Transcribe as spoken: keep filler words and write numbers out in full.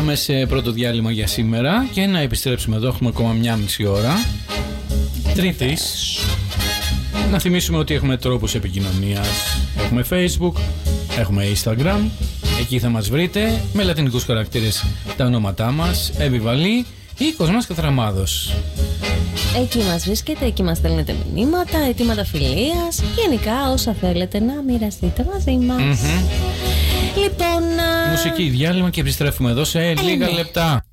πάμε σε πρώτο διάλειμμα για σήμερα και να επιστρέψουμε εδώ. Έχουμε ακόμα μια μισή ώρα. Τρίτης. Να θυμίσουμε ότι έχουμε τρόπους επικοινωνίας. Έχουμε Facebook, έχουμε Instagram. Εκεί θα μας βρείτε με λατινικούς χαρακτήρες τα ονόματά μας, Εβιβαλή ή Κοσμάς Κατραμάδος. Εκεί μας βρίσκετε, εκεί μας στέλνετε μηνύματα, αιτήματα φιλίας, γενικά όσα θέλετε να μοιραστείτε μαζί μας. Mm-hmm. Λοιπόν, μουσική διάλειμμα και επιστρέφουμε εδώ σε λίγα ναι. λεπτά.